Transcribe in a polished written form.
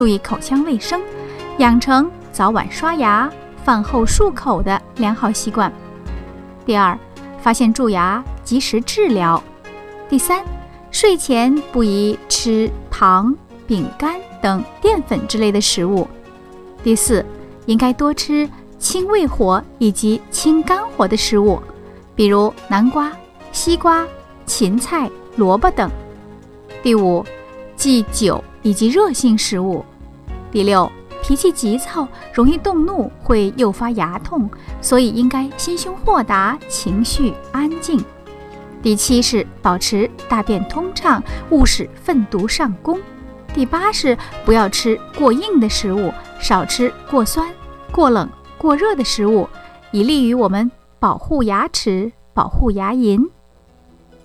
注意口腔卫生，养成早晚刷牙、饭后漱口的良好习惯。第二，发现蛀牙及时治疗。第三，睡前不宜吃糖、饼干等淀粉之类的食物。第四，应该多吃清胃火以及清肝火的食物，比如南瓜、西瓜、芹菜、萝卜等。第五，忌酒以及热性食物。第六，脾气急躁，容易动怒，会诱发牙痛，所以应该心胸豁达，情绪安静。第七是保持大便通畅，勿使粪毒上攻。第八是不要吃过硬的食物，少吃过酸、过冷、过热的食物，以利于我们保护牙齿，保护牙龈。